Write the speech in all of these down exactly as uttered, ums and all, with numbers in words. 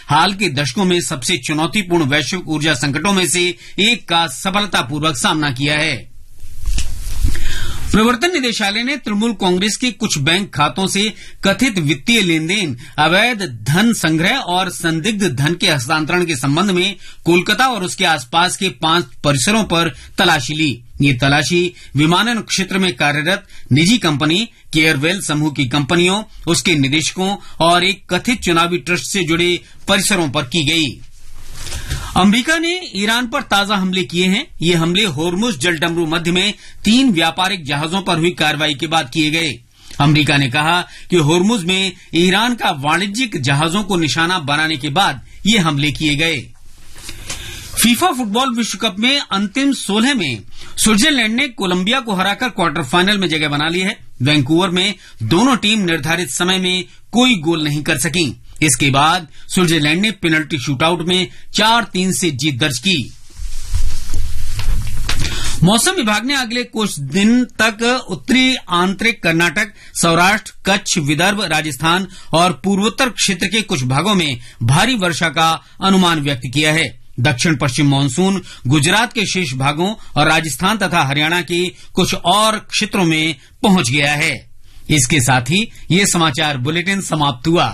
हाल के दशकों में सबसे चुनौतीपूर्ण वैश्विक ऊर्जा संकटों में से एक का सफलतापूर्वक सामना किया है। प्रवर्तन निदेशालय ने तृणमूल कांग्रेस के कुछ बैंक खातों से कथित वित्तीय लेनदेन, अवैध धन संग्रह और संदिग्ध धन के हस्तांतरण के संबंध में कोलकाता और उसके आसपास के पांच परिसरों पर तलाशी ली। ये तलाशी विमानन क्षेत्र में कार्यरत निजी कंपनी केयरवेल समूह की कंपनियों, उसके निदेशकों और एक कथित चुनावी ट्रस्ट से जुड़े परिसरों पर की गई। अमेरिका ने ईरान पर ताजा हमले किए हैं। ये हमले होर्मुज जलडमरू मध्य में तीन व्यापारिक जहाजों पर हुई कार्रवाई के बाद किए गए। अमेरिका ने कहा कि होर्मुज में ईरान का वाणिज्यिक जहाजों को निशाना बनाने के बाद ये हमले किए गए। फीफा फुटबॉल विश्व कप में अंतिम सोलह में स्विट्जरलैंड ने कोलंबिया को हराकर क्वार्टर फाइनल में जगह बना ली है। वैंकूवर में दोनों टीम निर्धारित समय में कोई गोल नहीं कर सकी। इसके बाद स्विट्जरलैंड ने पेनल्टी शूटआउट में चार तीन से जीत दर्ज की। मौसम विभाग ने अगले कुछ दिन तक उत्तरी आंतरिक कर्नाटक, सौराष्ट्र, कच्छ, विदर्भ, राजस्थान और पूर्वोत्तर क्षेत्र के कुछ भागों में भारी वर्षा का अनुमान व्यक्त किया है। दक्षिण पश्चिम मानसून गुजरात के शेष भागों और राजस्थान तथा हरियाणा के कुछ और क्षेत्रों में पहुंच गया है। इसके साथ ही ये समाचार बुलेटिन समाप्त हुआ।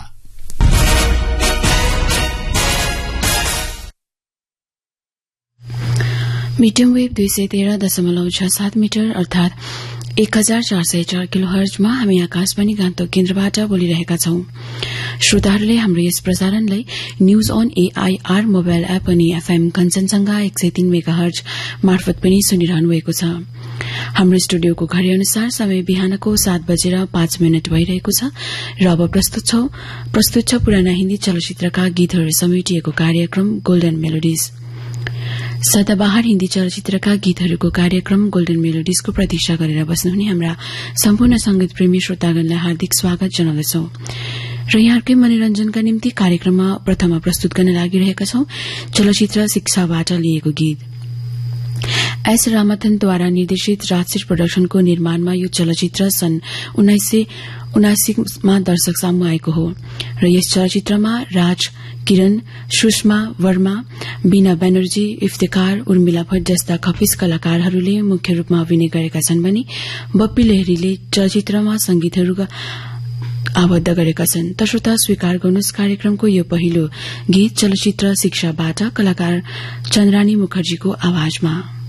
मीडियम वेव दुई सय तेह्र दशमलव छ सात मीटर अर्थात एक हजार चार सय चार किलो हर्जमा हामी आकाशवाणी गान्तोक केन्द्रबाट बोलिरहेका छौं। श्रोताहरूले हाम्रो yes प्रसारणलाई news on AIR mobile app अनि एफएम कञ्चनजंघा एक सय तीन मेगा हर्ज मार्फत पनि सुनिरहनु भएको छ। हाम्रो स्टुडियोको घड़ी अनुसार समय बिहानको सात बजेर पाँच मिनट भइरहेको छ र अब प्रस्तुत छ प्रस्तुत छ पुराना हिन्दी चलचित्रका गीतहरू समेटिएको कार्यक्रम गोल्डन मेलोडिज। सदाबहार हिन्दी चलचित्रका गीतहरूको कार्यक्रम गोल्डन मेलोडिजको प्रतीक्षा गरेर बस्नुहुने हाम्रा सम्पूर्ण संगीत प्रेमी श्रोतागणलाई हार्दिक स्वागत जनाउँदछौं र यहाँकै मनोरञ्जनका निम्ति कार्यक्रममा प्रथममा प्रस्तुत गर्न लागिरहेका छौं चलचित्र शिक्षाबाट लिएको गीत। एस रामाथनद्वारा निर्देशित राजश्री प्रोडक्शनको निर्माणमा यो चलचित्र सन् उन्नाइस सय उनासीमा दर्शक सामु आएको हो र यस चलचित्रमा राज, किरण, सुषमा वर्मा, बीना ब्यानर्जी, इफ्तेकार, उर्मिला भट्ट जस्ता खपिस कलाकारहरूले मुख्य रूपमा अभिनय गरेका छन् भने बप्पी लहरीले चलचित्रमा संगीतहरू आबद्ध गरेका छन्। तसर्थ स्वीकार गर्नुहोस् कार्यक्रमको यो पहिलो गीत चलचित्र शिक्षाबाट कलाकार चन्द्रानी मुखर्जीको आवाजमा।